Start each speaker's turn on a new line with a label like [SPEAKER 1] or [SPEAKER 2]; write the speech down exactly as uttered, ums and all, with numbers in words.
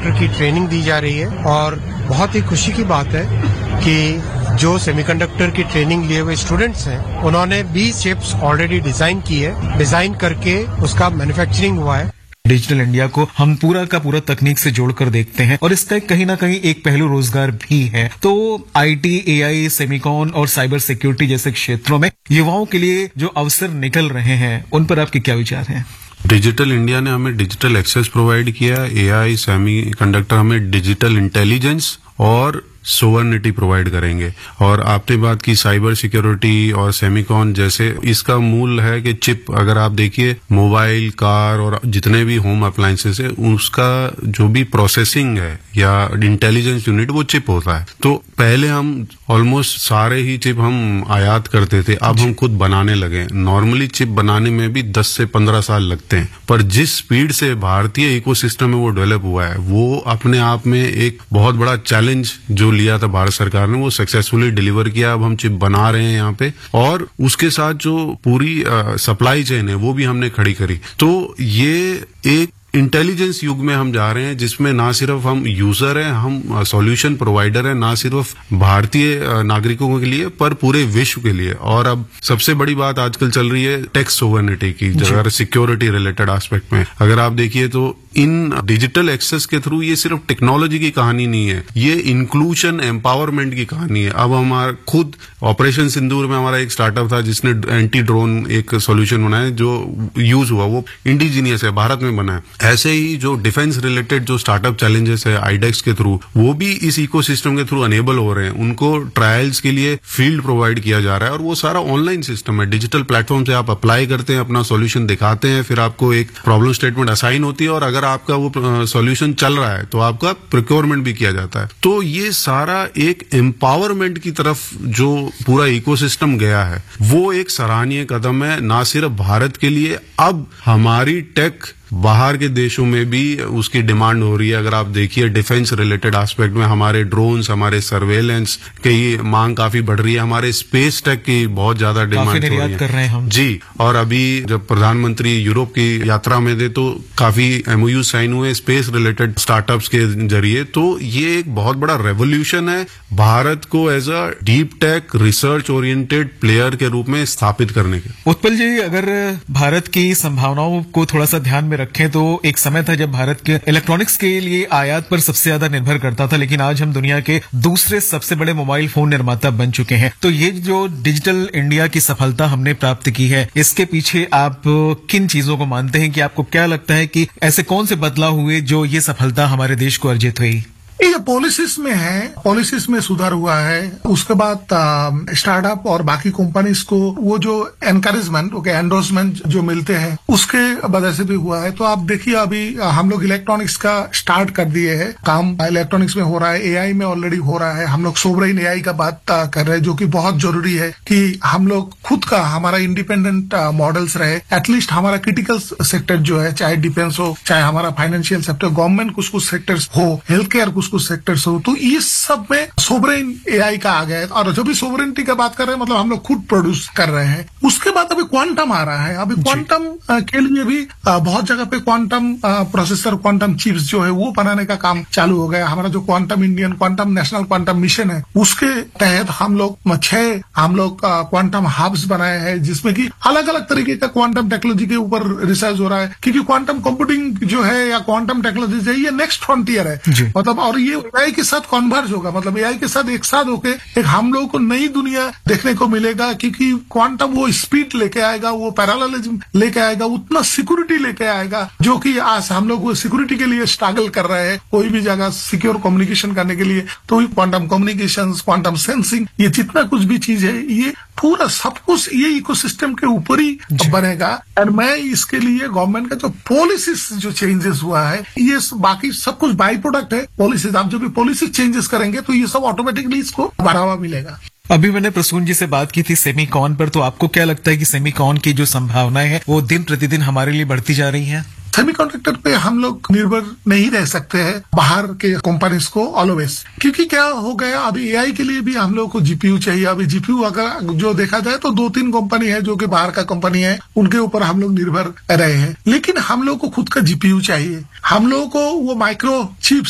[SPEAKER 1] Semiconductor की training दी जा रही है और बहुत ही खुशी की बात है कि जो सेमीकंडक्टर की ट्रेनिंग लिए हुए स्टूडेंट्स हैं उन्होंने बीस चिप्स ऑलरेडी डिजाइन की है, डिजाइन करके उसका मैन्युफैक्चरिंग हुआ है।
[SPEAKER 2] डिजिटल इंडिया को हम पूरा का पूरा तकनीक से जोड़कर देखते हैं और इसका कहीं ना कहीं एक पहलू रोजगार भी है। तो आईटी, एआई, सेमिकॉन और साइबर सिक्योरिटी जैसे क्षेत्रों में युवाओं के लिए जो अवसर निकल रहे हैं उन पर आपके क्या विचार हैं?
[SPEAKER 3] डिजिटल इंडिया ने हमें डिजिटल एक्सेस प्रोवाइड किया, एआई, सेमीकंडक्टर हमें डिजिटल इंटेलिजेंस और सोवर्निटी प्रोवाइड करेंगे। और आपने बात की साइबर सिक्योरिटी और सेमिकॉन जैसे, इसका मूल है कि चिप, अगर आप देखिए मोबाइल, कार और जितने भी होम अप्लायंसेस है उसका जो भी प्रोसेसिंग है या इंटेलिजेंस यूनिट वो चिप होता है। तो पहले हम ऑलमोस्ट सारे ही चिप हम आयात करते थे, अब हम खुद बनाने लगे। नॉर्मली चिप बनाने में भी दस से पंद्रह साल लगते हैं, पर जिस स्पीड से भारतीय इकोसिस्टम में वो डेवलप हुआ है वो अपने आप में एक बहुत बड़ा चैलेंज जो लिया था भारत सरकार ने वो सक्सेसफुली डिलीवर किया। अब हम चिप बना रहे हैं यहाँ पे और उसके साथ जो पूरी सप्लाई चेन है वो भी हमने खड़ी करी। तो ये एक इंटेलिजेंस युग में हम जा रहे हैं जिसमें ना सिर्फ हम यूजर हैं, हम सॉल्यूशन प्रोवाइडर हैं, ना सिर्फ भारतीय नागरिकों के लिए पर पूरे विश्व के लिए। और अब सबसे बड़ी बात आजकल चल रही है टैक्स सोवर्निटी की, अगर सिक्योरिटी रिलेटेड एस्पेक्ट में अगर आप देखिए तो इन डिजिटल एक्सेस के थ्रू ये सिर्फ टेक्नोलॉजी की कहानी नहीं है, ये इंक्लूजन एम्पावरमेंट की कहानी है। अब हमारा खुद ऑपरेशन सिंदूर में हमारा एक स्टार्टअप था जिसने एंटी ड्रोन एक सॉल्यूशन बनाया जो यूज हुआ, वो इंडिजीनियस है, भारत में बना है। ऐसे ही जो डिफेंस रिलेटेड जो स्टार्टअप चैलेंजेस है आईडेक्स के थ्रू, वो भी इस इकोसिस्टम के थ्रू अनेबल हो रहे हैं। उनको ट्रायल्स के लिए फील्ड प्रोवाइड किया जा रहा है और वो सारा ऑनलाइन सिस्टम है। डिजिटल प्लेटफॉर्म से आप अप्लाई करते हैं, अपना सॉल्यूशन दिखाते हैं, फिर आपको एक प्रॉब्लम स्टेटमेंट असाइन होती है और अगर आपका वो सॉल्यूशन चल रहा है तो आपका प्रोक्योरमेंट भी किया जाता है। तो ये सारा एक एम्पावरमेंट की तरफ जो पूरा इकोसिस्टम गया है वो एक सराहनीय कदम है, ना सिर्फ भारत के लिए, अब हमारी टेक बाहर के देशों में भी उसकी डिमांड हो रही है। अगर आप देखिए डिफेंस रिलेटेड एस्पेक्ट में हमारे ड्रोन्स, हमारे सर्वेलेंस की मांग काफी बढ़ रही है, हमारे स्पेस टेक की बहुत ज्यादा डिमांड हो रही है।
[SPEAKER 2] कर रहे हैं हम
[SPEAKER 3] जी। और अभी जब प्रधानमंत्री यूरोप की यात्रा में थे तो काफी एमओयू साइन हुए स्पेस रिलेटेड स्टार्टअप्स के जरिए। तो ये एक बहुत बड़ा रेवोल्यूशन है भारत को as a deep tech research oriented player के रूप में स्थापित करने के।
[SPEAKER 2] उत्पल जी, अगर भारत की संभावनाओं को थोड़ा सा ध्यान में रखें तो एक समय था जब भारत के इलेक्ट्रॉनिक्स के लिए आयात पर सबसे ज्यादा निर्भर करता था, लेकिन आज हम दुनिया के दूसरे सबसे बड़े मोबाइल फोन निर्माता बन चुके हैं। तो ये जो डिजिटल इंडिया की सफलता हमने प्राप्त की है, इसके पीछे आप किन चीजों को मानते हैं कि आपको क्या लगता है कि ऐसे कौन से बदलाव हुए जो ये सफलता हमारे देश को अर्जित हुई?
[SPEAKER 4] ये पॉलिसीज में है, पॉलिसीज में सुधार हुआ है। उसके बाद स्टार्टअप और बाकी कंपनीज को वो जो एनकरेजमेंट, ओके एंडोर्समेंट जो मिलते हैं उसके वजह से भी हुआ है। तो आप देखिए अभी हम लोग इलेक्ट्रॉनिक्स का स्टार्ट कर दिए हैं, काम इलेक्ट्रॉनिक्स में हो रहा है, एआई में ऑलरेडी हो रहा है। हम लोग सोवरेन एआई का बात कर रहे हैं जो कि बहुत जरूरी है कि हम लोग खुद का हमारा इंडिपेंडेंट मॉडल्स रहे। एटलीस्ट हमारा क्रिटिकल सेक्टर जो है, चाहे डिफेंस हो, चाहे हमारा फाइनेंशियल सेक्टर, गवर्नमेंट कुछ कुछ सेक्टर्स हो, हेल्थ केयर कुछ कुछ सेक्टर्स हो, तो ये सब में सोवरेन एआई का आ गया है। और जब भी सोवरेनिटी का बात कर रहे हैं मतलब हम लोग खुद प्रोड्यूस कर रहे हैं। उसके बाद अभी क्वांटम आ रहा है। अभी क्वांटम के लिए भी बहुत जगह पे क्वांटम प्रोसेसर, क्वांटम चिप्स जो है वो बनाने का काम चालू हो गया। हमारा जो quantum Indian quantum national quantum mission है उसके तहत हम लोग छह हम लोग क्वांटम हब्स बनाए हैं जिसमें कि अलग अलग तरीके का क्वांटम टेक्नोलॉजी के ऊपर रिसर्च हो रहा है, क्योंकि क्वांटम कंप्यूटिंग जो है या क्वांटम टेक्नोलॉजी है ये नेक्स्ट फ्रंटियर है। मतलब और ये एआई के साथ कन्वर्ज होगा, मतलब एआई के साथ एक साथ होके एक हम लोगों को नई दुनिया देखने को मिलेगा, क्योंकि क्वांटम वो स्पीड लेके आएगा, वो पैरेललिज्म लेके आएगा, उतना सिक्योरिटी लेके आएगा जो कि आज हम लोग सिक्योरिटी के लिए स्ट्रगल कर रहे हैं कोई भी जगह सिक्योर कम्युनिकेशन करने के लिए। तो क्वांटम कम्युनिकेशन, क्वांटम सेंसिंग, ये जितना कुछ भी चीज है ये पूरा सब कुछ ये इकोसिस्टम के ऊपर ही बनेगा। और मैं इसके लिए गवर्नमेंट का जो पॉलिसीज जो चेंजेस हुआ है ये बाकी सब कुछ बाई प्रोडक्ट है पॉलिसीज। आप जो भी पॉलिसी चेंजेस करेंगे तो ये सब ऑटोमेटिकली इसको बढ़ावा मिलेगा।
[SPEAKER 2] अभी मैंने प्रसून जी से बात की थी सेमीकॉन पर, तो आपको क्या लगता है कि सेमीकॉन की जो संभावनाएं हैं वो दिन प्रतिदिन हमारे लिए बढ़ती जा रही हैं?
[SPEAKER 4] सेमीकंडक्टर पे हम लोग निर्भर नहीं रह सकते हैं बाहर के कंपनीज को ऑलवेज, क्योंकि क्या हो गया अभी एआई के लिए भी हम लोग को जीपीयू चाहिए। अभी जीपीयू अगर जो देखा जाए तो दो तीन कंपनी है जो कि बाहर का कंपनी है, उनके ऊपर हम लोग निर्भर रहे हैं, लेकिन हम लोग को खुद का जीपीयू चाहिए। हम लोग को वो माइक्रो चिप्स